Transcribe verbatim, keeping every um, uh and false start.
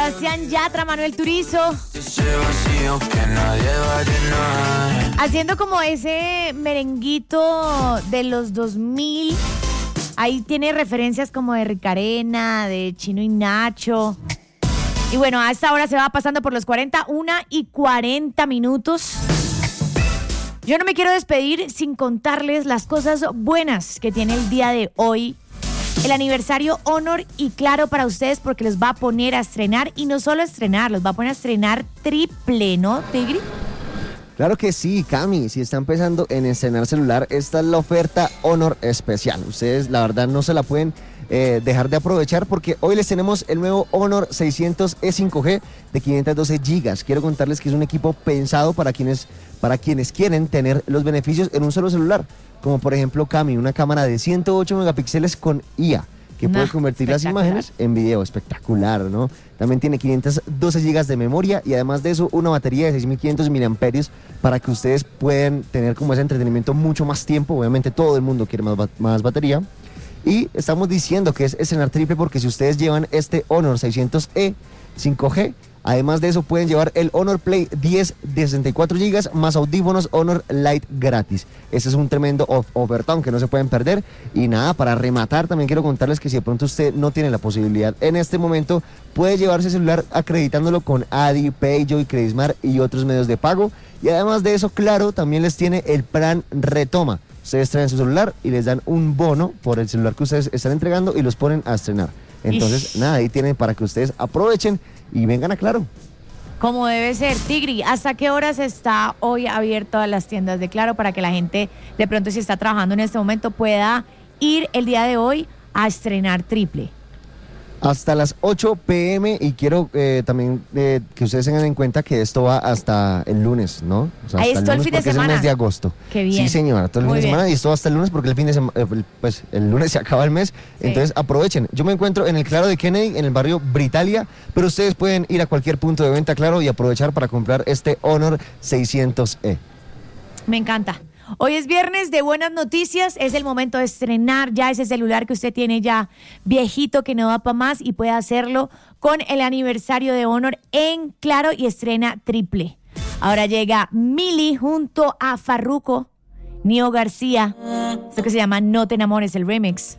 Sebastián Yatra, Manuel Turizo. Haciendo como ese merenguito de los dos mil. Ahí tiene referencias como de Ricarena, de Chino y Nacho. Y bueno, a esta hora se va pasando por los cuarenta, una y cuarenta minutos. Yo no me quiero despedir sin contarles las cosas buenas que tiene el día de hoy. El aniversario Honor y Claro para ustedes, porque los va a poner a estrenar, y no solo a estrenar, los va a poner a estrenar triple, ¿no, Tigri? Claro que sí, Cami, si está empezando en estrenar celular, esta es la oferta Honor especial. Ustedes la verdad no se la pueden eh, dejar de aprovechar, porque hoy les tenemos el nuevo Honor seiscientos E cinco G de quinientos doce gigas. Quiero contarles que es un equipo pensado para quienes, para quienes quieren tener los beneficios en un solo celular, como por ejemplo, Cami, una cámara de ciento ocho megapíxeles con I A, que nah, puede convertir las imágenes en video. Espectacular, ¿no? También tiene quinientos doce gigas de memoria y además de eso una batería de seis mil quinientos miliamperios para que ustedes puedan tener como ese entretenimiento mucho más tiempo. Obviamente todo el mundo quiere más, más batería. Y estamos diciendo que es estrenar triple porque si ustedes llevan este Honor seiscientos E cinco G, además de eso pueden llevar el Honor Play diez de sesenta y cuatro gigas más audífonos Honor Lite gratis. Ese es un tremendo of- ofertón que no se pueden perder. Y nada, para rematar también quiero contarles que si de pronto usted no tiene la posibilidad en este momento, puede llevarse el celular acreditándolo con Adi, Payjo y Credismart y otros medios de pago. Y además de eso, Claro también les tiene el plan Retoma. Ustedes traen su celular y les dan un bono por el celular que ustedes están entregando y los ponen a estrenar. Entonces, Ish. nada, ahí tienen para que ustedes aprovechen y vengan a Claro. Como debe ser. Tigri, ¿hasta qué horas está hoy abierto a las tiendas de Claro para que la gente, de pronto si está trabajando en este momento, pueda ir el día de hoy a estrenar triple? Hasta las ocho pe eme, y quiero eh, también eh, que ustedes tengan en cuenta que esto va hasta el lunes, ¿no? O sea, Ahí hasta es todo el fin de semana. Es el mes de agosto. Qué bien. Sí, señora, todo el Muy fin de bien. semana, y esto va hasta el lunes porque el fin de semana, eh, pues el lunes se acaba el mes, sí. Entonces aprovechen. Yo me encuentro en el Claro de Kennedy, en el barrio Britalia, pero ustedes pueden ir a cualquier punto de venta Claro y aprovechar para comprar este Honor seiscientos E. Me encanta. Hoy es viernes de buenas noticias, es el momento de estrenar ya ese celular que usted tiene ya viejito, que no da para más, y puede hacerlo con el aniversario de Honor en Claro y estrena triple. Ahora llega Mili junto a Farruko, Nio García, esto que se llama No te enamores, el remix.